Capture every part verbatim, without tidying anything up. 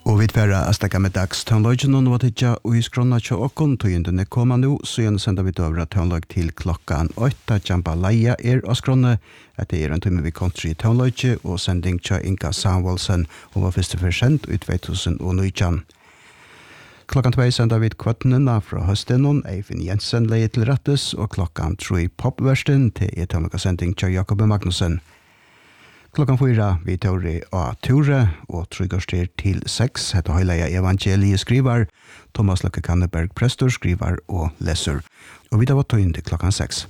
Og vi tverra astakka med dags tøvnløgjen og nå tidja og i skrona tja okkon tøyendene koma nu, så gjerne senda vi døvra tøvnløg til klokkan åtta. Jampa Leia er av skrona, at det er en tøyme vi country tøvnløgje og sending tja Inga Samuelsen, og var første forsent i två tusen nitton. Klokkan tvei senda vi kvartnena fra høstenon, Eivind Jensen leie til rattes, og klokkan tre popversten til et tøvnløgja sending tja Jakob Magnussen. Klokkan fyra vi tåri av Ture og tryggarstyr til seks. Hette høyleia Evangelie skrivar, Thomas Løkke Kanneberg Prestor skrivar og leser. Og vi tar vårt tøyen til klokkan seks.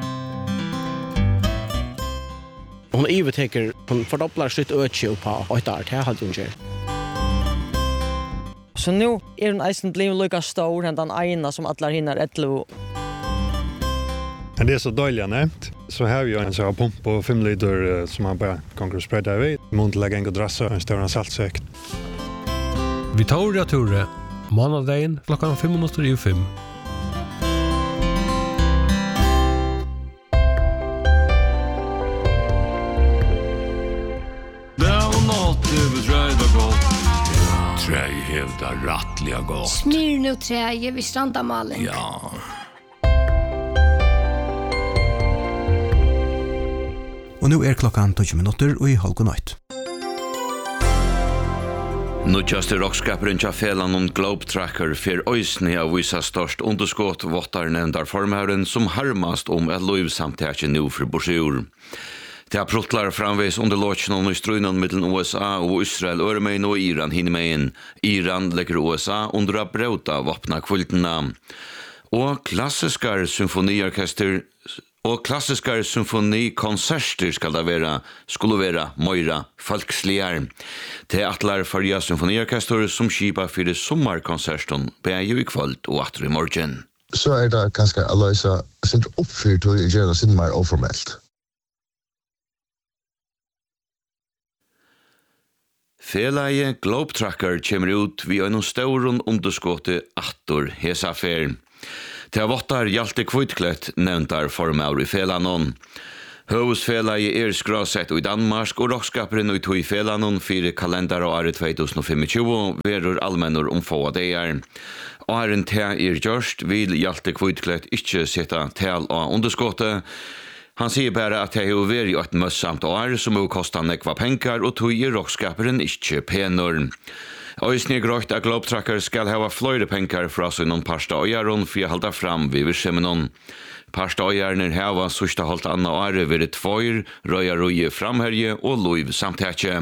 Hon iveteker, hon fordopplar sitt øtje på åtta år, det er halvt unger. Så nu er hun eisen blivet lykka stor enn den ena som atler hinner etlo. Men det är så dåligt nämnt. Så här vi en sån pump på fem liter som man bara kan sprida över. Mont lägga en god drassa och en stor saltsäck. Vi tar det Ture. Måndagen klockan fem minuter i fem. Träj hävdar rattliga gott. Smyr nu träj vid Strandamalen. Ja. Og nu er klokkan tolv minutter og i halv nøyt. Nutjaste rockskaperen tja felan om Globetracker fer øysni av visa størst underskott vottar nevndar formhøren som harmast om et lovsamtækje nu for borsjur. Det har prutlar framvis under låtsjen og struinen mellom U S A og Israel øremein og Iran hinmein. Iran legger U S A under a brauta vapna kvultena. Og klassiskar symfoniorkester Og klassiskar symfonikonserter skal det være, skulle være møyra folksligar. Det atlar Farja symfoniorkester som skipa fyrir sommarkonserten, begge i kvöld og atter i morgen. Så er det kanskje å løse sin oppfyrt og gjøre sin mer oformelt. Felaie Globetracker kommer ut vi en stauron underskåte atter hesafer. Det vottar Hjalte Kvitklett nevntar formar i felanon. Høvesfelaie er skrasett i Danmark og rockskaperen ut i felanon fire kalendar og året två tusen tjugofem verur allmennor om få dagar. Åren te er gjørst vil Hjalte Kvitklett ikkje setta tal av underskottet. Han sier bare at det har vært et møssamt år som har kostet nekva penger og tog i rockskaperen ikkje penor. Øysni grått at Globetracker skal hava fløyre penger fra sinnom parsta øyaron for å halda fram vid virkseminon. Parsta øyarner hava sørsta holdt anna åre ved tvøyr, røyarøye framherje og loiv samtætje.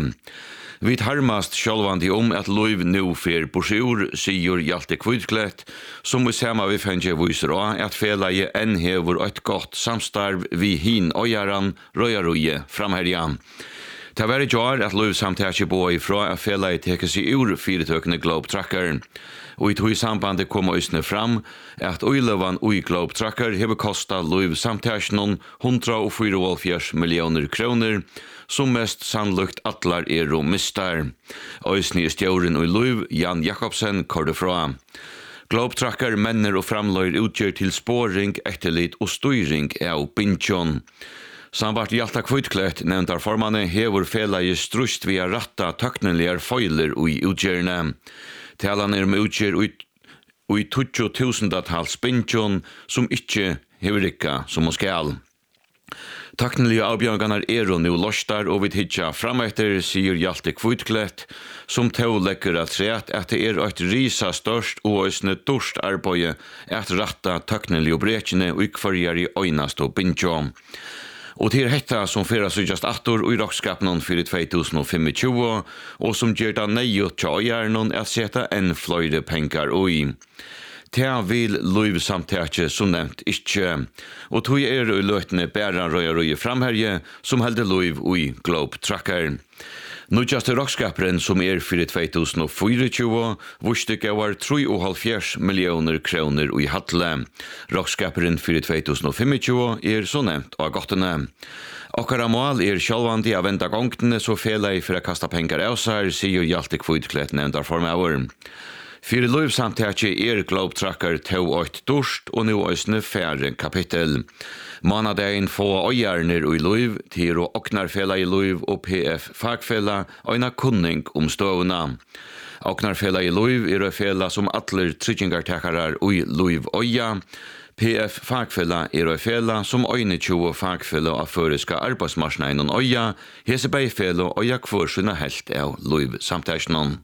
Vi harmast sjálvandi om at loiv nu fer borsjur, sier Hjalte Kvitklett, som vi sama vi fenje viser av at felaie enn hever et godt samstarv vi hin øyaran, røyarøye framherje. Det var i jar at Løv samtækje boi fra at felaie teker seg ur firetøkende Globetracker. Og i tog sambandet kom øysene fram at øyløvan ui Globetracker hever kostet Løv samtækje noen hundra og fyrtioåtta millioner kroner, som mest sannlukt atlar er og mistar. Øysene i stjåren ui Løv, Jan Jakobsen, kordet fra. Globetracker menner og framløyr utgjør til spåring, etterlit og styring av Bintjon. Sambart Hjalta Kvitklett nevntar formanne hever felaie strust via ratta tøkneligar føyler ui utgjørne. Talan er med utgjør ui tutjo tusendatals Bintjon som ikkje hever rikka som hun skal. Tøknelige avbjørganar er og nu lostar og vi hitja frametter, sier Hjalte Kvitklett, som tog lekker at sett at det er et risa størst og òsne dorst arbeid at ratta tøknelige brekjene og ikvarjar i øynast og Bintjon. Og til hetta som fyrir suggast attor og i rockskapen fyrir två tusen tjugofem og som gjør det nøyot tja øyarnon at seta enn fløyre penger ui. Tea vil Løv samtækje som nevnt ikkje, og tog er i løtene bæran røyarøye framherje som helde Løv ui Globetracker. Nutjaste rockskaperen som er fyrir två tusen tjugofyra vurstik var tre og hálvfjerds millioner kroner i hattle. Rockskaperen fyrir två tusen tjugofem er så nevnt av gottene. Okkara mål er sjálvandi av venda gongtene så felei for å kasta pengar av seg, sier Hjalte Kvitklett nevndar formauer. Fyrir løyvsamtæki er Globetracker tau eitt dorst og nu òsne færre kapittel. Manadagen få øyarner og i løyv, til og Oknarfella i løyv og P F Fagfella øyna kunning om støvna. Oknarfella i løyv er fella som atler tryggingartakarar og i løyv øya. P F Fagfella er fella som øyne tjue fagfella av føreska arbeidsmarsnaden og øya, hese beifella øya kvarsuna helt av løyv samtæsjonen.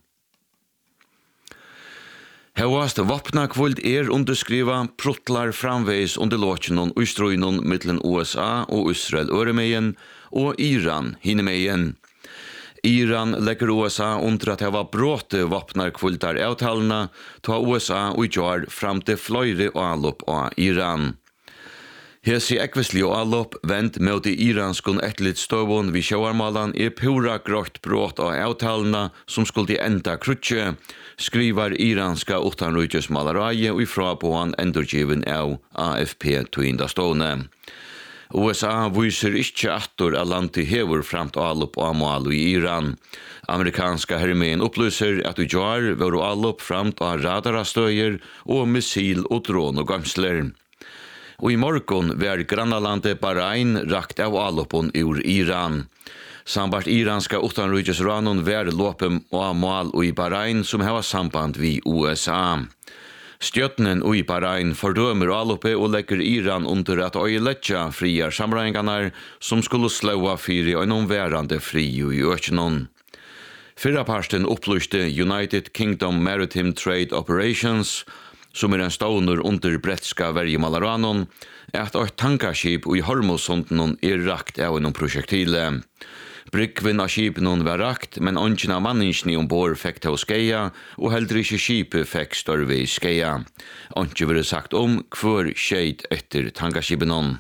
Hevast vapna kvöld er underskriva prutlar framveis under låtjenon og strøynon mittlen U S A og Israel øremeien og Iran hinnemeien. Iran legger U S A under at heva bråte vapnar kvöldar avtalena, ta U S A og jar fram til fløyre og allop av Iran. Hesi ekvisli og allop vent mot i iranskun etlit støvun vi sjåarmalan er pura grått bråt av avtalena som skulle enda krutje, skriver iranska utanrykesmalaraje og ifra på han endurgiven av A F P tøynda stående. U S A viser ikkje attor at landet hever framt allop og amal i Iran. Amerikanska hermen opplyser at u jar var allop framt av radarastøyer og missil og dron og gamsler. Og i morgon var grannalandet Bahrain rakt av allopon ur Iran. Sambart iranska utanrykesranon var låpen og amal og i Bahrain som hava samband vi U S A. Stjøtnen og i Bahrain fordømer alloppe og legger Iran under at øyeletja friar samrøyngarnar som skulle slåa fyri og nomværande fri i økjenon. Fyrra parsten opplyste United Kingdom Maritime Trade Operations, som er en ståner under bretska vergemalaranon, at eit tankarskip i Hormuzsunden er rakt av en projektile. Bryggvin av skipen var rakt, men ongen av manningsni ombord fikk til skeia, og heller ikke skipet fikk størve i skeia. Ongen var sagt om hvor skjeit etter tankarskipen.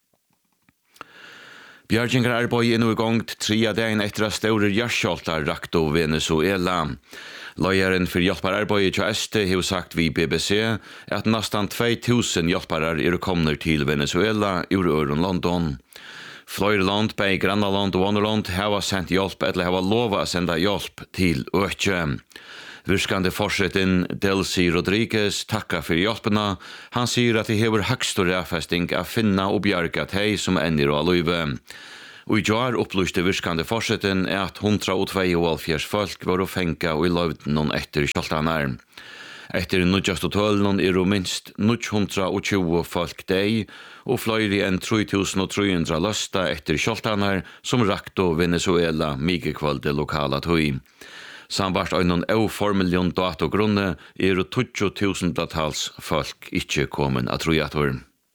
Bjargingar arbeid er nå i gang trea dagen etter at store gjerskjoltar rakt av Venezuela. Løyeren for hjelpararbeidet til S T har sagt vi B B C at nesten två tusen hjelparar er kommet til Venezuela ur øren London. Flere land, bei Grannaland og Wonderland har sendt hjelp eller har lova å sende hjelp til Økje. Virkande forsetten Delcy Rodriguez takka for hjelpena. Han sier at de hever høgst og ræfesting av finna og bjarga teg som ender og løyve. Og i jar opplyste virkande forsetten at hundra og tveioghálvfjerds folk var å fenga og i løyvden noen etter kjoltanar. Etter nødjast og tølen er jo minst hundra og tjue folk deg, og flere enn tre tusen tre hundre løsta etter kjoltanar som rakt og Venezuela mykje kvalde lokala tøy. Sambart øynon euformiljon datogrunne er jo tjugo tusen datals folk ikkje komen at trojator.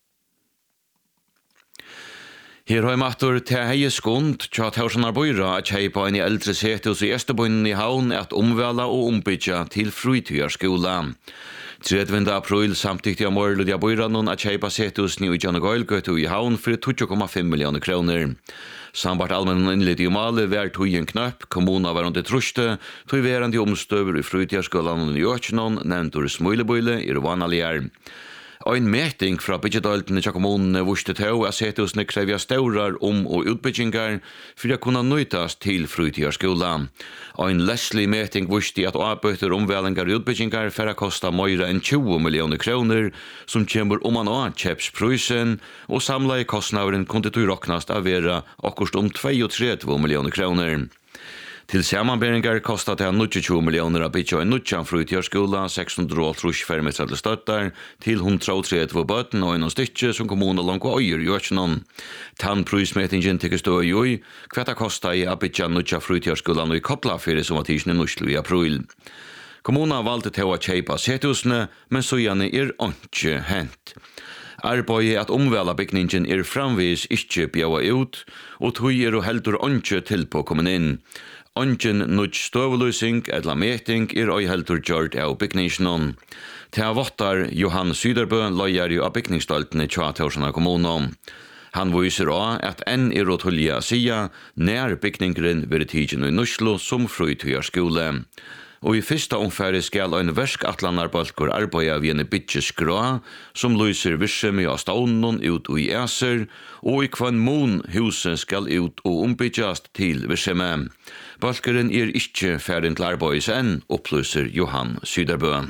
Her har matur til heie skund, tja tausanar bøyra at kjeipa en i eldre setus i Estebunnen i havn at omvela og ombytja til frutyrskola. tredje april samtykte av morlud av bøyra noen at kjeipa setus i Janagøylgøtu i havn for tjugo komma fem millioner kroner. Sambart allmenn innlitt i male var tøyen knapp, kommuna var under truste, tøy verandi omstøver i frutyrskolan i Økjenon, nevntur Smøylebøyle i Rovanalier. Ein meting fra byggjedaltene til kommunene vurste til at setusene krevja staurar om og utbyggingar for å kunne nøytas til frutyrskola. Ein leslig meting vurste at avbøter omvælingar og utbyggingar for å kosta meira enn tjugo millioner kroner som kommer om man av kjepsprysen, og samla i kostnaderen kunne du råknast av vera akkurst om trettio millioner kroner. Til samanberingar kostat det nittiotjúgu millioner av bytja en nutjan frutyrskola, seks hundre og trýss fermeter til støttar, til hundra og trettio bøten og en stykje som kommuna langt og øyer i Økjenon. Tann prysmetingen til stå i ui, kvetta kosta i av bytja nutja frutyrskola og i Koplafyrir som var tisne nuslu i april. Kommuna valgte til å kjeipa setusene, men så gjerne er ikke hent. Arbeidet at omvæla bygningen er framvis ikkje bjaua ut, og tog er og heldur ikke til på kommen inn. Ongen nudj støveløsing eller meting er oi heldur gjort av bygningen. Til vottar Johan Syderbø løyer jo av bygningsdaltene tja taursana kommunen. Han viser også at enn er å tulja sida nær bygningren ved tidsen i Nuslo som frutyrskole. og i fyrsta omfæri skal ein verskatlanarbalkur arbeida vi en bytjesgrå som lyser virksemi av staunen ut og i æser, og i kvann mån huset skal ut og ombytjast til virksemi. Balkeren er ikkje ferdig til arbeids enn, opplyser Johan Syderbø.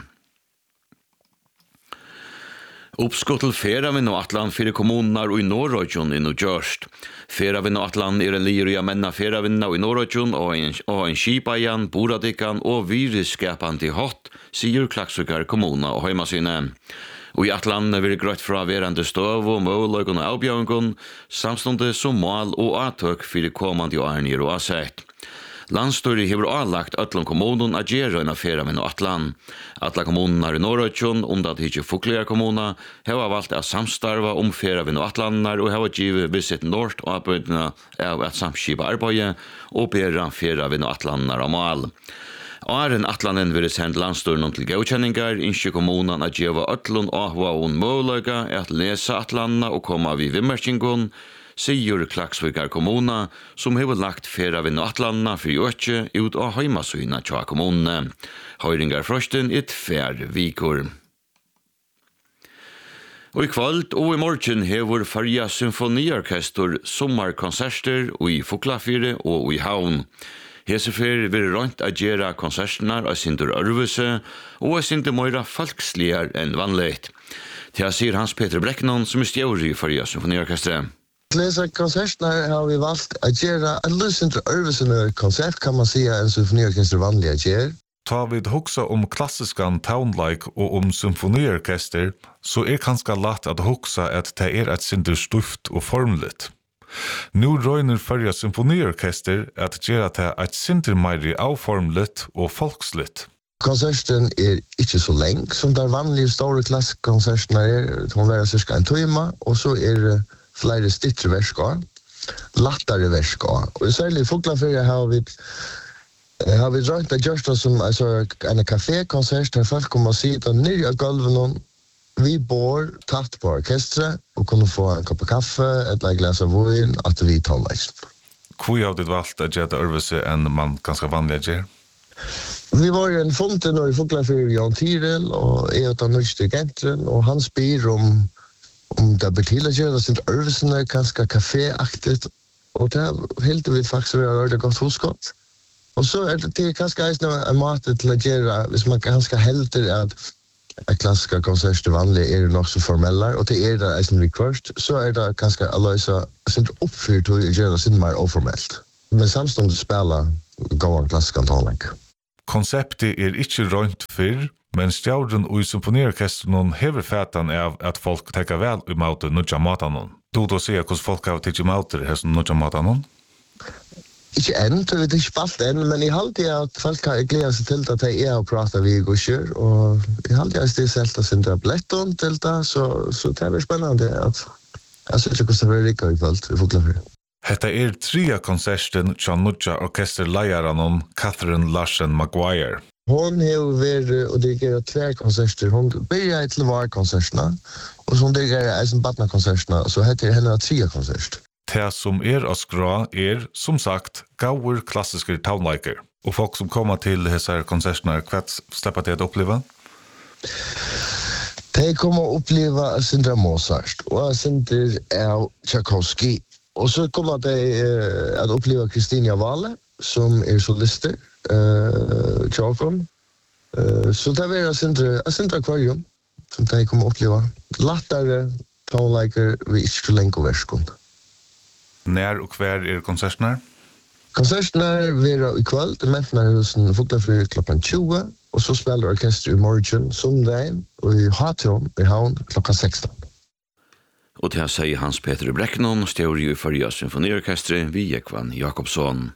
Uppskott til Feravin og Atlan fyrir kommunar og i Norrøtjon i Nordjørst. Feravin og Atlan er en lier i menna Feravin og i Norrøtjon og en, og en skipajan, boradikan og virusskapande hot, sier Klaksvíkar kommuna og heimasyne. Og i Atlan vil grøtt fra verande støv og måløygon og avbjørngon, samstånde som mål og atøk fyrir kommande årnir og asett. Landstøri hefur avlagt öllum kommunun að gera en affæra med Atlan. Alla kommunar i Norrøtjon, undan hitje Fuglia kommuna, heva valgt að samstarva om færa við Atlanar og heva givet Visit Nord og arbeidna av at samskipa arbeid og bera færa við Atlanar av mal. Åren Atlanen vil sende landstøren til godkjenningar, innskje kommunan að geva öllum ahva og møylaga at lesa Atlanna og koma við vimmerkingun, sier Klaksvíkar kommuna, som har lagt færa ved Atlanna for økje ut av heimasyna tja kommune. Høyringar frosten et fær vikor. Og i kvöld og i morgen hever Farja symfoniorkester sommarkonserter og i Fuglafire og i Havn. Hesefer vil rønt å gjøre konsertene av sindur ørvese og av sindur møyra folksligar enn vanligt. Til sier Hans Peter Breknon, som er stjåri i Farja symfoniorkestret. Dessa konserterna har vi valt att göra en lustigt översenöre konsert kan man säga en symfoniorkester vanliga ger. Ta vid huxa om klassiskan townlike och om symfoniorkester så är ganska lätt att huxa att det är ett sinter stuft och formligt. Nu röjner Farja symfoniorkester att göra det ett sinter mer avformligt och folksligt. Konserten är inte så lång som där vanliga stora klasskonserterna är. De är cirka en timme och så är det flere stittre verskar, lattare verskar. Og særlig i Fuglafire har vi har vi drønt av gjørsta som altså, en kafékonsert der folk kommer og sitte nere av gulven vi bor tatt på orkestret og kunne få en kopp kaffe, et lag glas av vin, at vi tar leist. Hvor har du valgt å gjøre øvelse enn man ganske vanlig gjør? Vi var i en fonten i Fuglafire Jan Tyrell og jeg og den nødste gentren, og han spyr om om det betyder att göra sin örvsene ganska kaféaktigt och det helt vi faktiskt har rört gott huskott. Och så är det till ganska en mat till att göra, hvis man ganska helter att en klassiska konsert vanlig är nog så formella och det är det är som request så är det ganska alltså sin uppfyrt att göra sin mer oformellt. Men samståndet spela gå en klassiska tonlek. Konceptet är inte rönt för men stjauren og i symfoniorkestren hever fætan av at folk tekka vel i maute nudja matanon. Du då sier hvordan folk har tikk i maute i hessen nudja matanon? Ikke enn, det er ikke spalt enn, men jeg halte at folk har gleda seg til at jeg er og prater vi i gusjer, og jeg halte at det er selv at sin tabletton til det, så, så det er spennende at jeg synes ikke hvordan det er rikket i kveld i Fuglafire. Hetta er tria konserten tja nudja orkesterleiaranon Catherine Larsen Maguire. Hon har varit och dirigerat två konserter. Hon började till var konserterna och så dirigerar en barna konserterna så heter henne tre konserter. Det som är att skra är som sagt gaur klassiska townliker. Och folk som kommer till dessa konserterna kvart släpper det att uppleva? De kommer att uppleva Sindra Mozart och Sindra av Tchaikovsky. Och så kommer de uh, att uppleva Kristina Valle som är solister. Uh, Tjåkon. Uh, så det är en Sindra, Sindra akvarium som de kommer att uppleva. Lattare tonliker vi inte länge verskund. När och kvar är konserterna? Konserterna är i kväll i Mäntnarhusen Fuglafire klockan tjugo och så spelar orkester i morgon söndagen och i Hatron i Havn klockan sexton. Og til å si Hans Peter Breknon, stjåri i Farja symfoniorkestret, vi Jekvan Jakobsson.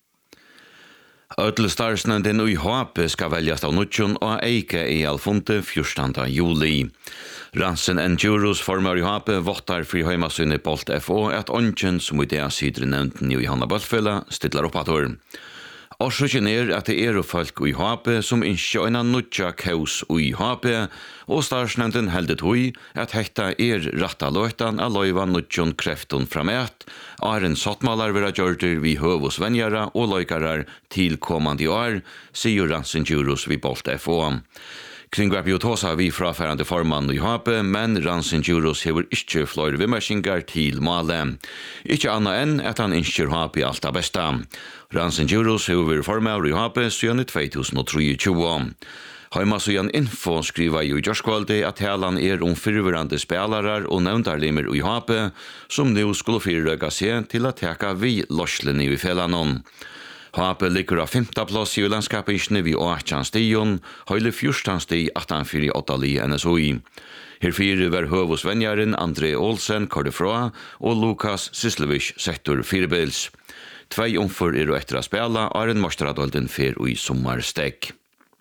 Ødel starfsnenden og i H P skal velges av Nutsjon og Eike i Alfonte fjortande juli. Ransen Enduros formar i H P vottar fri heimasynet Bolt F O at ongen som i det sidre nevnten i Johanna Bøltfella stiller opp at år. Årsøkken er at det er folk i H P som ikke øyne nødja kaos i H P, og starsnevnden heldet hui at hetta er ratta løytan av løyva nødjon krefton framett, er en sottmalar vera gjørder vi høvos venjara og løykarar til kommande år, sier Ransen Djuros vi Bolt F O. Kring hva biotosa vi frafærande formann i H P, men Ransen Djuros hever ikkje fløyre vimmersingar til male. Ikkje anna enn at han innskjer H P alt av besta. Ransen Djuros hever formann i H P siden i to tusen tjuetre. Heimasøyan Info skriva jo i Gjørskvaldi at helan er om fyrverande spelarar og nevndarlimer i H P, som nu skulle fyrrøga seg til at teka vi losslene i felanon. H P ligger av femta plass i landskapene vi åttjan stion, høyle fjörstan sti attan fyri åttali N S O I. Herfyrir var høvosvenjaren André Olsen Kordefra og Lukas Sislevich sektor firebils. Tvei omfor er og etter å spela er en morstradolden fyr og i sommarstek.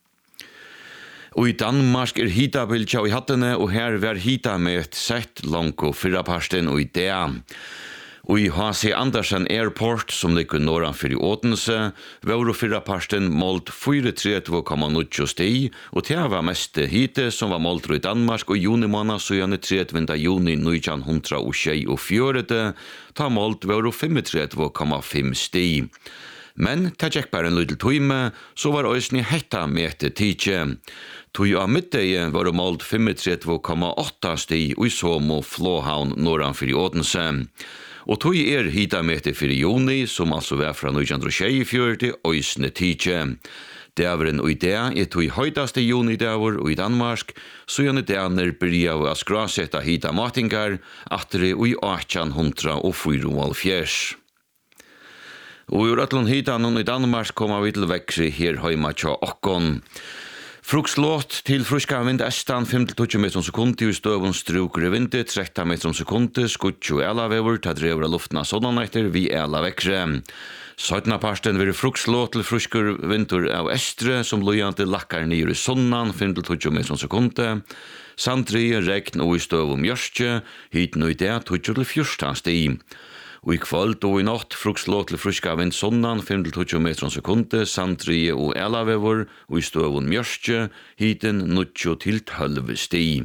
Og i Danmark er hitabiltja i hattene, og her var hita med et sett langt og fyrraparsten og i det. Og i H C Andersen Airport, som ligger norran for i Åtense, var fyrraparsten målt trettio komma null sti, og det var mest hite som var målt i Danmark, og juni måned søgjane trettiende juni nitjan tjuefire, ta målt var trettio komma fem sti. Men ta tjekk bare en lydel tøyme, så var òsni hetta mete tidje. Tøy av middeie var målt trettio komma åtta sti og i Somo Flåhavn norran for i Ådense. Og tøy er hita mete for i juni, som altså var fra nitjan tjuefire til òsni tidje. Dæveren og i det er tøy høydaste juni dæver og i Danmark, så gjerne dæner byrja av å skrasetta hita matingar, atre og i åttjan fyrre. Og i Røtlund hitan i Danmark kommer vi til vekkri her heima tja okkon. Frukslåt til fruska vind estan fem til tjueto meter sekundi og støvun struker i vindi tretton meter sekundi, skutjo elavevur, ta drever av luftna sånn etter vi ela vekkri. Søytna parsten vil frukslåt til fruskur vindur av estre som lojante lakkar nir i sonnan fem til tjueto meter sekundi. Sandri, regn og i støvun mjørstje, hiten og i det tjueto til fjörstan sti. Og i kvöld og i natt frukslåt til fruska vind sonnan fem til tjueto meter sekundi, sandrie og elavevur, og i støvun mjørstje, hiten nitjo til tolv sti.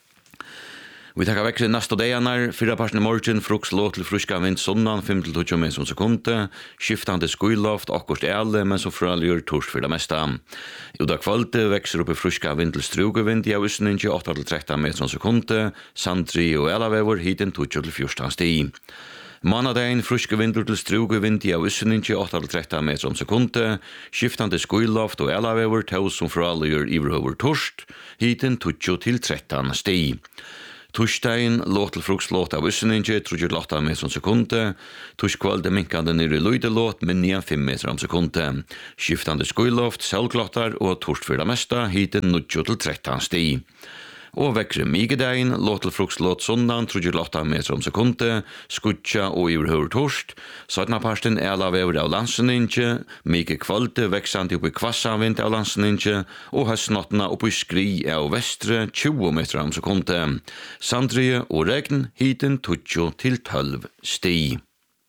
Vi takkar vekkri nasta dejanar, fyrra parten i morgen, frukslåt til fruska vind sonnan fem til tjueto meter sekundi, skiftande skuiloft, akkurst ele, men så fraljur torsk for det mesta. I da kvölde vekser opp i fruska vind til strugevind i avusningi åtta til tretton meter sekundi, sandrie og elavevur, hiten tjueto til fjörstan sti. Manadagen fruske vindur til strugevind i avusningi åtta til tretton meter sekundi, skiftande skuiloft og elavevur taus som fraljur iverhøver torsk, hiten tjueto til tretton sti. Torsdagen låt til frukslåt av usseningi, tjueto til åtta meter sekundi, torskvalde minkande nir i lydelåt med nio komma fem meter sekundi, skiftande skuiloft, selvklottar og torsk for det mesta, hiten nitjo til tretton sti. Og vekkre migedagen, låt til frukslåt sondan, tjueto til åtta meter sekundi, skutja og iverhøver torsk, søtna parsten elavevur av landseningi, mige kvalde veksande oppi kvassavind av landseningi, og høstnottena oppi skri av vestre tjueto meter sekundi. Sandrie og regn, hiten tjueto til tolv sti.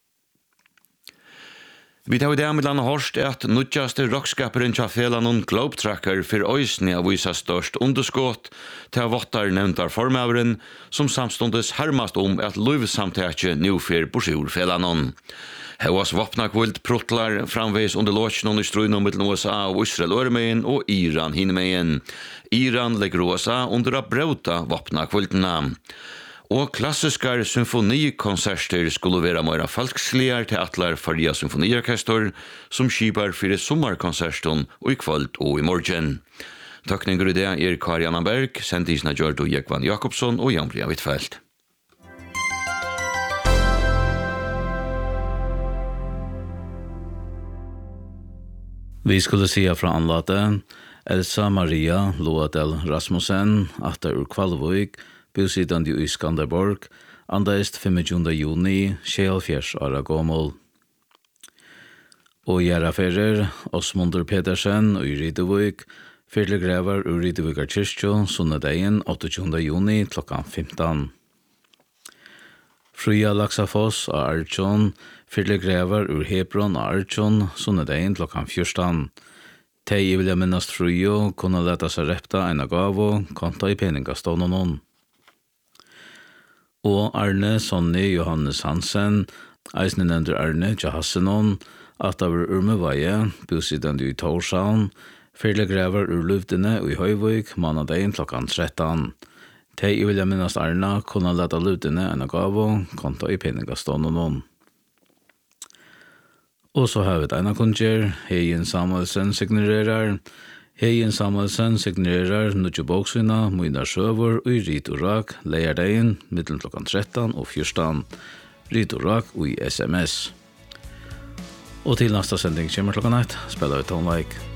Vi tar i det med landa hårst at nødjaste rockskaperen tja felanon Globetracker for òsni av visa størst underskott til vottar nevntar formavren som samstundes hermast om at luivsamtækje nu fyr borsur felanon. Hevas vopnakvult prutlar framveis under låtsjonen i struinom mittel U S A og Israel øremeien og Iran hinmeien. Iran legger U S A under a brauta vopnakvultena. Og klassiskar symfonikonserter skulle være mer falsksligar til atlar Faria symfoniorkester som skipar fyrir sommarkonserten og i kvöld og i morgen. Takninger i det er Kari Anna Berg, sendisna Gjørdo Jekvan Jakobsson og Jan Bria Wittfeldt. Vi skulle sia fra anlate Elsa Maria Loadel Rasmussen, atter ur Kvalvøyk, bosidande i Skanderborg, andaist tjugofemte juni, tjueåtte år gammel. Og gjerraferer, Osmundur Pedersen og Rydevøyk, fyrlegrevar ur Rydevøykar kyrkjo, sunnedegen åttende juni klokkan femton. Frya Laksafoss og Arjun, Fyrlegrevar ur Hebron og Archon, sunnedein klokkan fjørstan. Tei I vilja minnast frujo, kunne leta seg repta en gavo, konta I peningastånden. Og Arne Sonny Johannes Hansen, eisne nevnter Arne Jahassenon, at av Urmevaje, bosidende I Torshavn, fyrlegrevar ur Luvdene og I Høyvøk, mannadein klokkan tretton. Tei I vilja minnast Arna, kunne leta Luvdene en gavo, konta I peningastånden. Og så har vi et ena kunnskjer, Heien Samuelsen signererar. Heien Samuelsen signererar nutje boksvina, Moina Sjøvor og I Rit og Rak, leierdeien, middelen klokkan tretton og fjørstan. Rit og Rak og I S M S. Og til nasta sending kommer klokkan ett, spiller vi Tonlike.